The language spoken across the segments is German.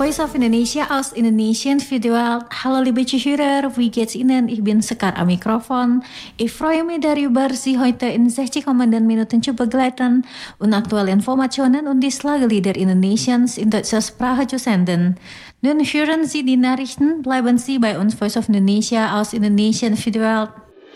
Voice of Indonesia aus Indonesien Video. Hallo liebe Zuhörer, wie geht's Ihnen? Ich bin Sekar am Mikrofon. Ich freue mich darüber, Sie heute in 60 kommenden Minuten zu begleiten und aktuelle Informationen und die Schlagerlieder Indonesiens in deutscher Sprache zu senden. Nun hören Sie die Nachrichten, bleiben Sie bei uns Voice of Indonesia aus Indonesien Video.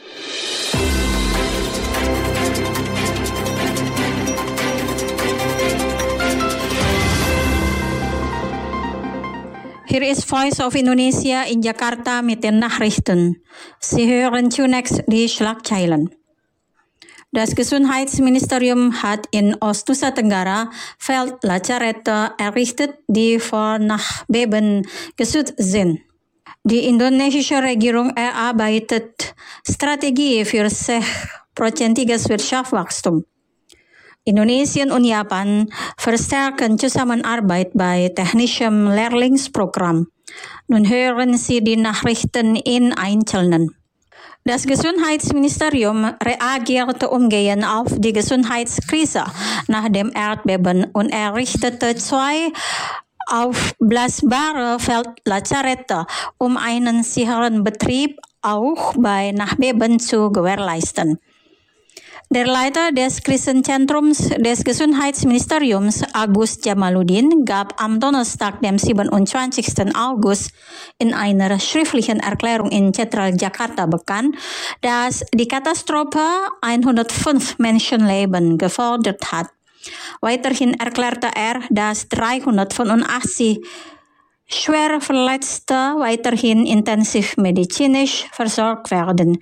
Hier ist Voice of Indonesia in Jakarta mit den Nachrichten. Sie hören zunächst die Schlagzeilen. Das Gesundheitsministerium hat in Ostnusa Tenggara Feldlazarette errichtet, die vor Nachbeben geschützt sind. Die indonesische Regierung erarbeitet Strategie für 6%iges Wirtschaftswachstum. Indonesien und Japan verstärken Zusammenarbeit bei technischem Lehrlingsprogramm. Nun hören Sie die Nachrichten in Einzelnen. Das Gesundheitsministerium reagierte umgehend auf die Gesundheitskrise nach dem Erdbeben und errichtete 2 aufblasbare Feldlazarette, um einen sicheren Betrieb auch bei Nachbeben zu gewährleisten. Der Leiter des Krisenzentrums des Gesundheitsministeriums, Agus Jamaluddin, gab am Donnerstag, dem 27. August, in einer schriftlichen Erklärung in Zentral Jakarta bekannt, dass die Katastrophe 105 Menschenleben gefordert hat. Weiterhin erklärte er, dass 385 schwer Verletzte weiterhin intensiv medizinisch versorgt werden.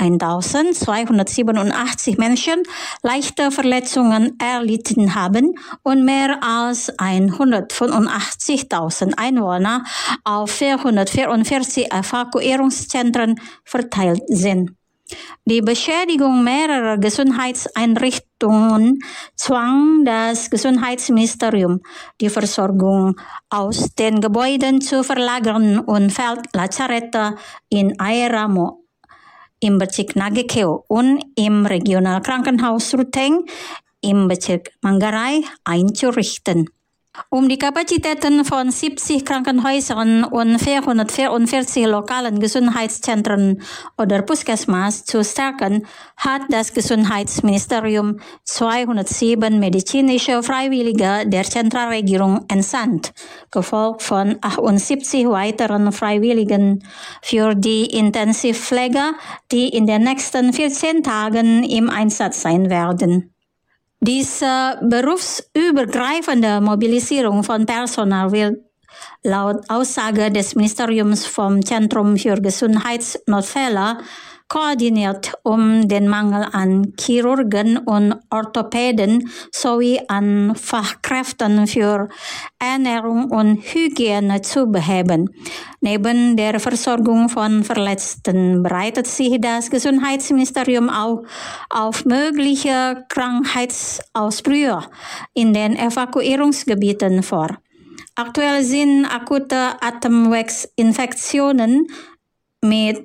1287 Menschen leichte Verletzungen erlitten haben und mehr als 185.000 Einwohner auf 444 Evakuierungszentren verteilt sind. Die Beschädigung mehrerer Gesundheitseinrichtungen zwang das Gesundheitsministerium, die Versorgung aus den Gebäuden zu verlagern und Feldlazarette in Airamo im Bezirk Nagekeo und im Regionalkrankenhaus Ruteng im Bezirk Manggarai einzurichten. Um die Kapazitäten von 70 Krankenhäusern und 444 lokalen Gesundheitszentren oder Puskesmas zu stärken, hat das Gesundheitsministerium 207 medizinische Freiwillige der Zentralregierung entsandt, gefolgt von 78 weiteren Freiwilligen für die Intensivpflege, die in den nächsten 14 Tagen im Einsatz sein werden. Diese berufsübergreifende Mobilisierung von Personal wird laut Aussage des Ministeriums vom Zentrum für Gesundheitsnotfälle koordiniert, um den Mangel an Chirurgen und Orthopäden sowie an Fachkräften für Ernährung und Hygiene zu beheben. Neben der Versorgung von Verletzten bereitet sich das Gesundheitsministerium auch auf mögliche Krankheitsausbrüche in den Evakuierungsgebieten vor. Aktuell sind akute Atemwegsinfektionen mit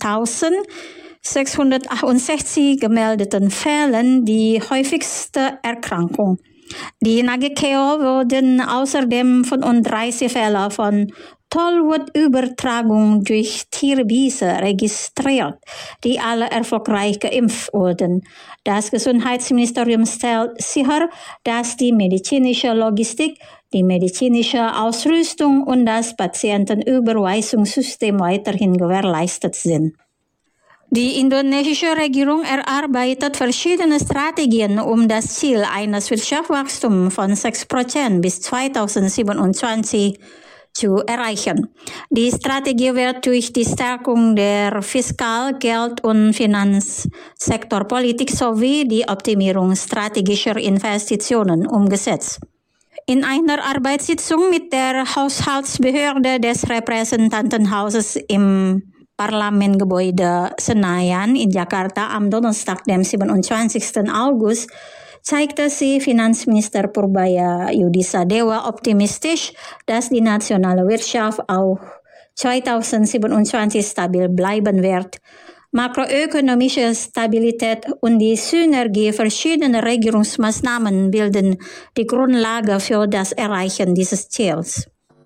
9.668 gemeldeten Fällen die häufigste Erkrankung. Die Nagekeo wurden außerdem 35 Fälle von Tollwutübertragung durch Tierbiese registriert, die alle erfolgreich geimpft wurden. Das Gesundheitsministerium stellt sicher, dass die medizinische Logistik, die medizinische Ausrüstung und das Patientenüberweisungssystem weiterhin gewährleistet sind. Die indonesische Regierung erarbeitet verschiedene Strategien, um das Ziel eines Wirtschaftswachstums von 6% bis 2027 zu erreichen. Die Strategie wird durch die Stärkung der Fiskal-, Geld- und Finanzsektorpolitik sowie die Optimierung strategischer Investitionen umgesetzt. In einer Arbeitssitzung mit der Haushaltsbehörde des Repräsentantenhauses im Parlamentsgebäude Senayan in Jakarta am Donnerstag, dem 27. August, zeigte sie Finanzminister Purbaya Yudisadewa optimistisch, dass die nationale Wirtschaft auch 2027 stabil bleiben wird. Makroökonomische Stabilität und die Synergie verschiedener Regierungsmaßnahmen bilden die Grundlage für das Erreichen dieses Ziels.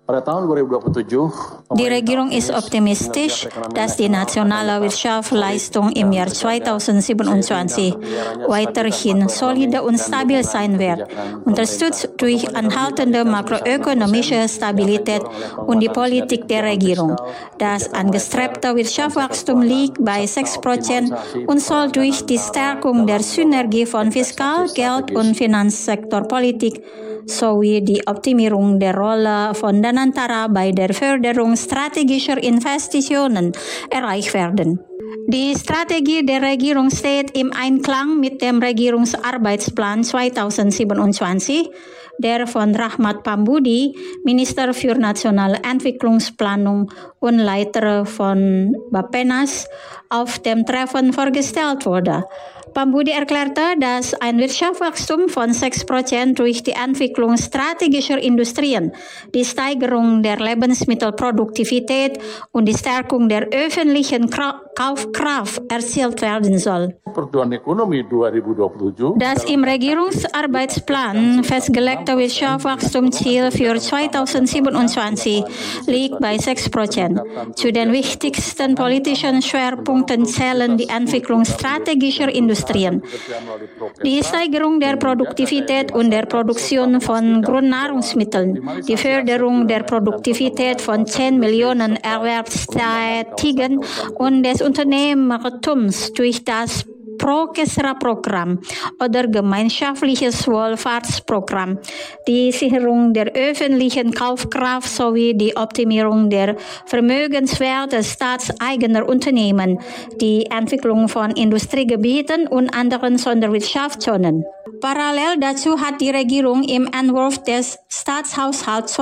Die Regierung ist optimistisch, dass die nationale Wirtschaftsleistung im Jahr 2027 weiterhin solide und stabil sein wird, unterstützt durch anhaltende makroökonomische Stabilität und die Politik der Regierung. Das angestrebte Wirtschaftswachstum liegt bei 6% und soll durch die Stärkung der Synergie von Fiskal-, Geld- und Finanzsektorpolitik sowie die Optimierung der Rolle von Danantara bei der Förderung strategischer Investitionen erreicht werden. Die Strategie der Regierung steht im Einklang mit dem Regierungsarbeitsplan 2027, der von Rahmat Pambudi, Minister für nationale Entwicklungsplanung und Leiter von Bappenas, auf dem Treffen vorgestellt wurde. Pambudi erklärte, dass ein Wirtschaftswachstum von 6% durch die Entwicklung strategischer Industrien, die Steigerung der Lebensmittelproduktivität und die Stärkung der öffentlichen Kaufkraft erzielt werden soll. Das im Regierungsarbeitsplan festgelegte Wirtschaftswachstumsziel für 2027 liegt bei 6%. Zu den wichtigsten politischen Schwerpunkten zählen die Entwicklung strategischer Industrien, die Steigerung der Produktivität und der Produktion von Grundnahrungsmitteln, die Förderung der Produktivität von 10 Millionen Erwerbstätigen und des Unternehmertums durch das Pro-Kesra-Programm oder gemeinschaftliches Wohlfahrtsprogramm, die Sicherung der öffentlichen Kaufkraft sowie die Optimierung der Vermögenswerte staatseigener Unternehmen, die Entwicklung von Industriegebieten und anderen Sonderwirtschaftszonen. Parallel dazu hat die Regierung im Entwurf des Staatshaushalts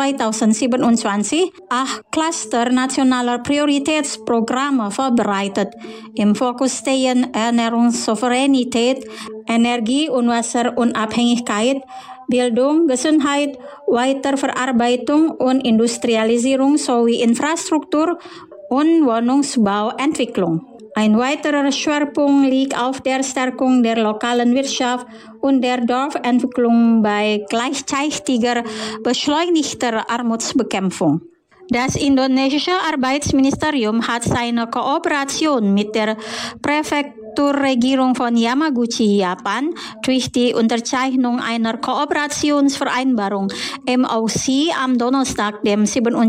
2027 8 Cluster nationaler Prioritätsprogramme vorbereitet. Im Fokus stehen Ernährungssouveränität, Energie- und Wasserunabhängigkeit, Bildung, Gesundheit, Weiterverarbeitung und Industrialisierung sowie Infrastruktur und Wohnungsbauentwicklung. Ein weiterer Schwerpunkt liegt auf der Stärkung der lokalen Wirtschaft und der Dorfentwicklung bei gleichzeitiger beschleunigter Armutsbekämpfung. Das indonesische Arbeitsministerium hat seine Kooperation mit der Präfekturregierung von Yamaguchi, Japan, durch die Unterzeichnung einer Kooperationsvereinbarung MOC am Donnerstag, dem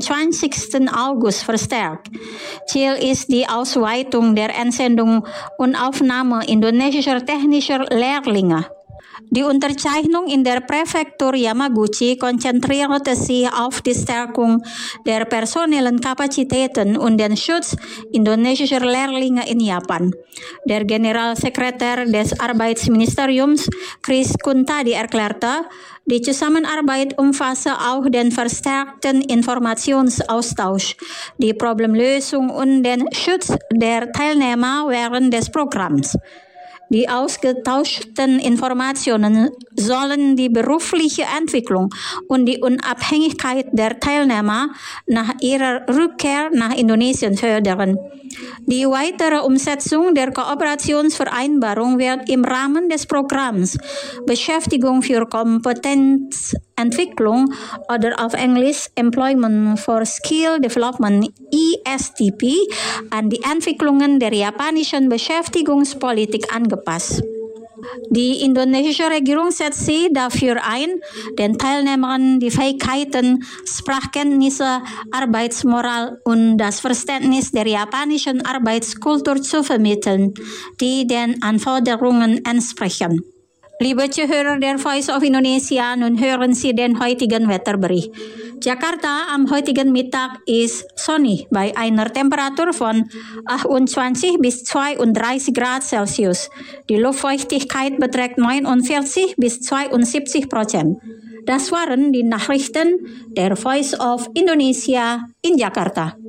27. August, verstärkt. Ziel ist die Ausweitung der Entsendung und Aufnahme indonesischer technischer Lehrlinge. Die Unterzeichnung in der Präfektur Yamaguchi konzentrierte sich auf die Stärkung der personellen Kapazitäten und den Schutz indonesischer Lehrlinge in Japan. Der Generalsekretär des Arbeitsministeriums, Chris Kuntadi, erklärte, die Zusammenarbeit umfasse auch den verstärkten Informationsaustausch, die Problemlösung und den Schutz der Teilnehmer während des Programms. Die ausgetauschten Informationen sollen die berufliche Entwicklung und die Unabhängigkeit der Teilnehmer nach ihrer Rückkehr nach Indonesien fördern. Die weitere Umsetzung der Kooperationsvereinbarung wird im Rahmen des Programms Beschäftigung für Kompetenzentwicklung oder auf Englisch Employment for Skill Development ESTP an die Entwicklungen der japanischen Beschäftigungspolitik angepasst. Die indonesische Regierung setzt sich dafür ein, den Teilnehmern die Fähigkeiten, Sprachkenntnisse, Arbeitsmoral und das Verständnis der japanischen Arbeitskultur zu vermitteln, die den Anforderungen entsprechen. Liebe Zuhörer der Voice of Indonesia, nun hören Sie den heutigen Wetterbericht. Jakarta am heutigen Mittag ist sonnig bei einer Temperatur von 28 bis 32 Grad Celsius. Die Luftfeuchtigkeit beträgt 49 bis 72%. Das waren die Nachrichten der Voice of Indonesia in Jakarta.